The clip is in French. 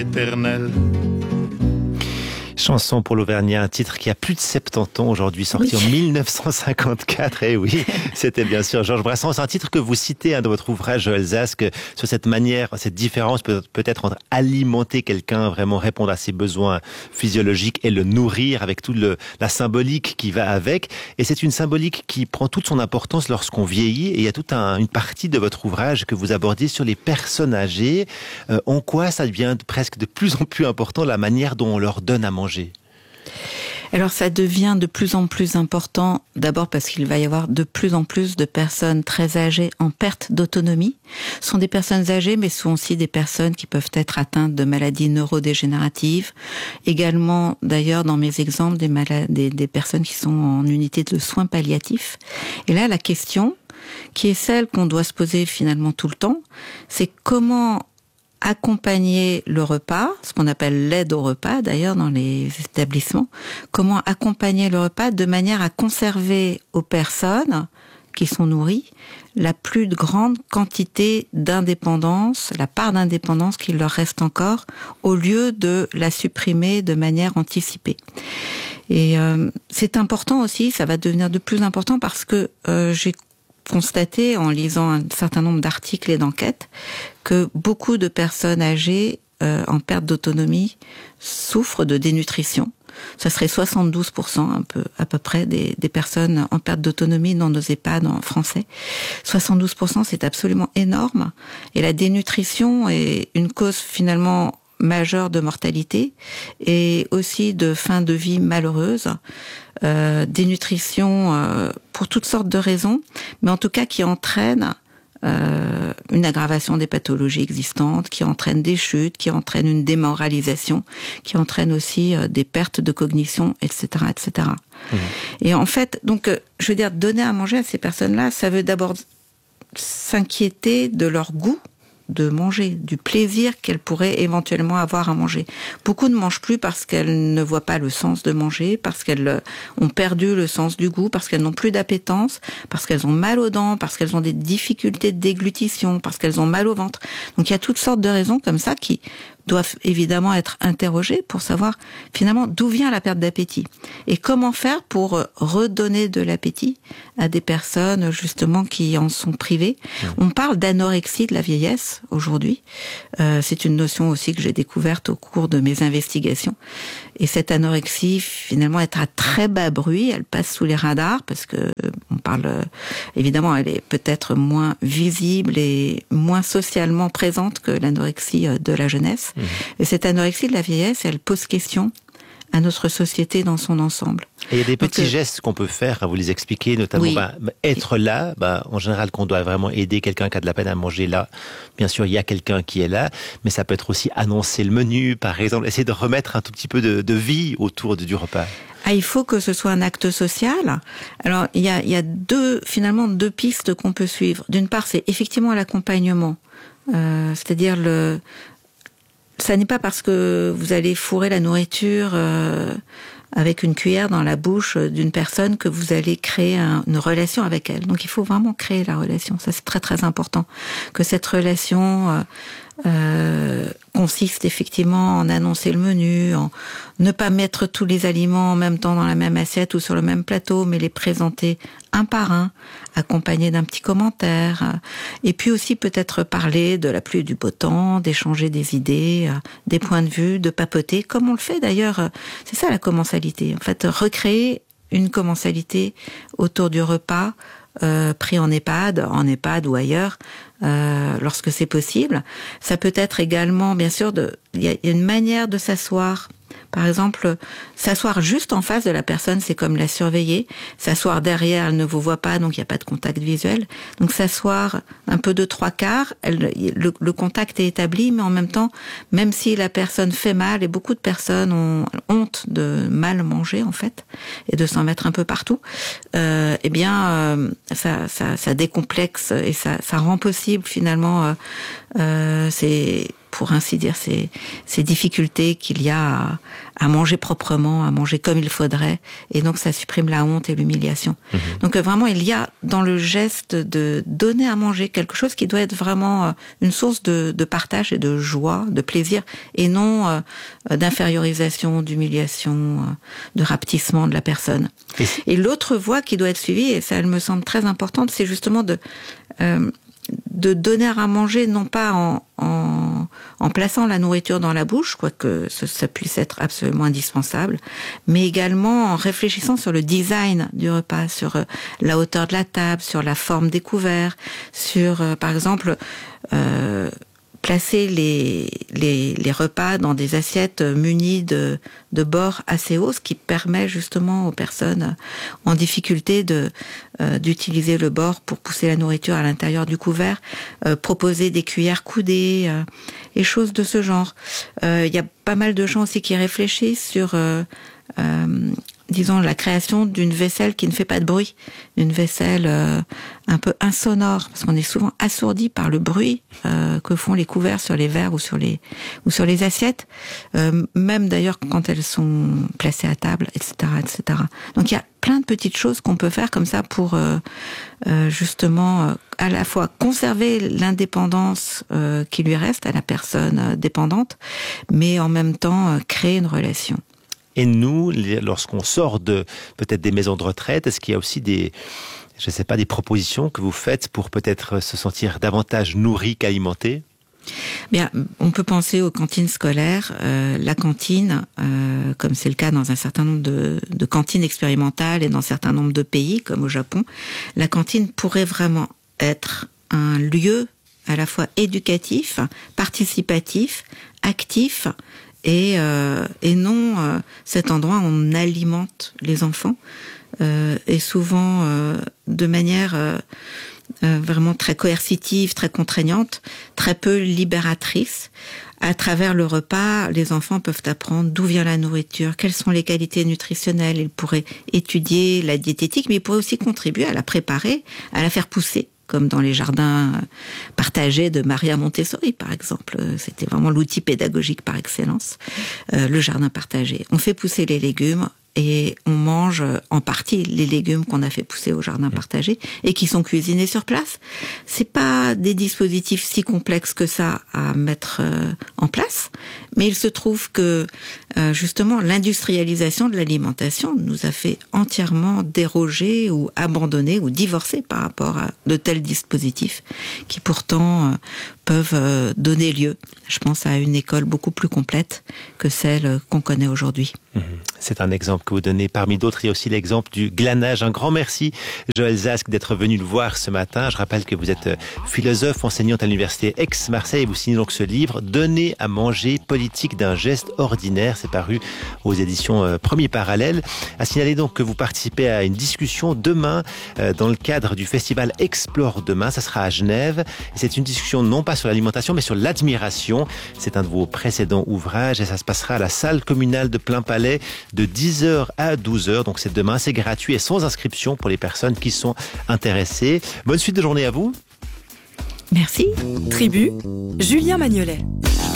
Éternel. Chanson pour l'Auvergnat, un titre qui a plus de 70 ans aujourd'hui, sorti en 1954. Eh oui, c'était bien sûr Georges Brassens. Un titre que vous citez dans votre ouvrage Alsace, que sur cette manière, cette différence peut-être entre alimenter quelqu'un, vraiment répondre à ses besoins physiologiques et le nourrir avec toute la symbolique qui va avec. Et c'est une symbolique qui prend toute son importance lorsqu'on vieillit. Et il y a toute une partie de votre ouvrage que vous abordez sur les personnes âgées. En quoi ça devient presque de plus en plus important la manière dont on leur donne à manger? Alors ça devient de plus en plus important, d'abord parce qu'il va y avoir de plus en plus de personnes très âgées en perte d'autonomie. Ce sont des personnes âgées, mais ce sont aussi des personnes qui peuvent être atteintes de maladies neurodégénératives. Également, d'ailleurs, dans mes exemples, des personnes qui sont en unité de soins palliatifs. Et là, la question, qui est celle qu'on doit se poser finalement tout le temps, c'est comment accompagner le repas, ce qu'on appelle l'aide au repas d'ailleurs dans les établissements, comment accompagner le repas de manière à conserver aux personnes qui sont nourries la plus grande quantité d'indépendance, la part d'indépendance qu'il leur reste encore, au lieu de la supprimer de manière anticipée. Et c'est important aussi, ça va devenir de plus important parce que j'ai constaté en lisant un certain nombre d'articles et d'enquêtes que beaucoup de personnes âgées en perte d'autonomie souffrent de dénutrition. Ça serait 72% à peu près des personnes en perte d'autonomie dans nos EHPAD en français. 72%, c'est absolument énorme. Et la dénutrition est une cause finalement majeure de mortalité et aussi de fin de vie malheureuse. Dénutrition pour toutes sortes de raisons, mais en tout cas qui entraîne une aggravation des pathologies existantes, qui entraîne des chutes, qui entraîne une démoralisation, qui entraîne aussi des pertes de cognition, etc., etc. Mmh. Et en fait, donc, je veux dire, donner à manger à ces personnes-là, ça veut d'abord s'inquiéter de leur goût de manger, du plaisir qu'elles pourraient éventuellement avoir à manger. Beaucoup ne mangent plus parce qu'elles ne voient pas le sens de manger, parce qu'elles ont perdu le sens du goût, parce qu'elles n'ont plus d'appétence, parce qu'elles ont mal aux dents, parce qu'elles ont des difficultés de déglutition, parce qu'elles ont mal au ventre. Donc il y a toutes sortes de raisons comme ça qui doivent évidemment être interrogées pour savoir finalement d'où vient la perte d'appétit et comment faire pour redonner de l'appétit à des personnes justement qui en sont privées. On parle d'anorexie de la vieillesse aujourd'hui. C'est une notion aussi que j'ai découverte au cours de mes investigations. Et cette anorexie, finalement, est à très bas bruit. Elle passe sous les radars parce que on parle, évidemment, elle est peut-être moins visible et moins socialement présente que l'anorexie de la jeunesse. Mmh. Et cette anorexie de la vieillesse, elle pose question à notre société dans son ensemble. Et il y a des petits gestes qu'on peut faire, vous les expliquer, notamment être là, en général qu'on doit vraiment aider quelqu'un qui a de la peine à manger là. Bien sûr, il y a quelqu'un qui est là, mais ça peut être aussi annoncer le menu, par exemple, essayer de remettre un tout petit peu de vie autour du repas. Ah, il faut que ce soit un acte social. Alors, il y a finalement deux pistes qu'on peut suivre. D'une part, c'est effectivement l'accompagnement, c'est-à-dire ça n'est pas parce que vous allez fourrer la nourriture avec une cuillère dans la bouche d'une personne que vous allez créer une relation avec elle. Donc il faut vraiment créer la relation. Ça, c'est très très important. Que cette relation consiste effectivement en annoncer le menu, en ne pas mettre tous les aliments en même temps dans la même assiette ou sur le même plateau, mais les présenter un par un, accompagnés d'un petit commentaire. Et puis aussi peut-être parler de la pluie et du beau temps, d'échanger des idées, des points de vue, de papoter, comme on le fait d'ailleurs. C'est ça la commensalité. En fait, recréer une commensalité autour du repas pris en EHPAD ou ailleurs, lorsque c'est possible. Ça peut être également, bien sûr, il y a une manière de s'asseoir. Par exemple, s'asseoir juste en face de la personne, c'est comme la surveiller. S'asseoir derrière, elle ne vous voit pas, donc il n'y a pas de contact visuel. Donc s'asseoir un peu de trois quarts, le contact est établi, mais en même temps, même si la personne fait mal, et beaucoup de personnes ont honte de mal manger en fait, et de s'en mettre un peu partout, ça décomplexe et ça rend possible finalement pour ainsi dire, ces difficultés qu'il y a à manger proprement, à manger comme il faudrait, et donc ça supprime la honte et l'humiliation. Donc vraiment, il y a dans le geste de donner à manger quelque chose qui doit être vraiment une source de partage et de joie, de plaisir, et non d'infériorisation, d'humiliation, de rapetissement de la personne. Et l'autre voie qui doit être suivie, et ça elle me semble très importante, c'est justement de donner à manger, non pas en plaçant la nourriture dans la bouche, quoique ça puisse être absolument indispensable, mais également en réfléchissant sur le design du repas, sur la hauteur de la table, sur la forme des couverts, sur, par exemple, placer les repas dans des assiettes munies de bords assez hauts, ce qui permet justement aux personnes en difficulté d'utiliser le bord pour pousser la nourriture à l'intérieur du couvert, proposer des cuillères coudées et choses de ce genre. Il y a pas mal de gens aussi qui réfléchissent sur disons, la création d'une vaisselle qui ne fait pas de bruit, une vaisselle un peu insonore, parce qu'on est souvent assourdi par le bruit que font les couverts sur les verres ou sur les assiettes, même d'ailleurs quand elles sont placées à table, etc., etc. Donc il y a plein de petites choses qu'on peut faire comme ça pour justement à la fois conserver l'indépendance qui lui reste à la personne dépendante, mais en même temps créer une relation. Et nous, lorsqu'on sort de peut-être des maisons de retraite, est-ce qu'il y a aussi des propositions que vous faites pour peut-être se sentir davantage nourri qu'alimenté ? Bien, on peut penser aux cantines scolaires. La cantine, comme c'est le cas dans un certain nombre de cantines expérimentales et dans un certain nombre de pays, comme au Japon, la cantine pourrait vraiment être un lieu à la fois éducatif, participatif, actif, et non cet endroit où on alimente les enfants, et souvent de manière vraiment très coercitive, très contraignante, très peu libératrice. À travers le repas, les enfants peuvent apprendre d'où vient la nourriture, quelles sont les qualités nutritionnelles. Ils pourraient étudier la diététique, mais ils pourraient aussi contribuer à la préparer, à la faire pousser, comme dans les jardins partagés de Maria Montessori, par exemple. C'était vraiment l'outil pédagogique par excellence, le jardin partagé. On fait pousser les légumes et on mange en partie les légumes qu'on a fait pousser au jardin partagé et qui sont cuisinés sur place. C'est pas des dispositifs si complexes que ça à mettre en place, mais il se trouve que justement l'industrialisation de l'alimentation nous a fait entièrement déroger ou abandonner ou divorcer par rapport à de tels dispositifs qui pourtant peuvent donner lieu, je pense, à une école beaucoup plus complète que celle qu'on connaît aujourd'hui. C'est un exemple que vous donnez. Parmi d'autres, il y a aussi l'exemple du glanage. Un grand merci, Joël Zask, d'être venu le voir ce matin. Je rappelle que vous êtes philosophe, enseignante à l'université Aix-Marseille et vous signez donc ce livre, Donner à manger, politique d'un geste ordinaire. C'est paru aux éditions Premier Parallèle. À signaler donc que vous participez à une discussion demain dans le cadre du festival Explore demain. Ça sera à Genève. Et c'est une discussion non pas sur l'alimentation, mais sur l'admiration. C'est un de vos précédents ouvrages et ça se passera à la salle communale de Plainpalais de 10h à 12h. Donc c'est demain, c'est gratuit et sans inscription pour les personnes qui sont intéressées. Bonne suite de journée à vous. Merci. Tribu, Julien Magnolet.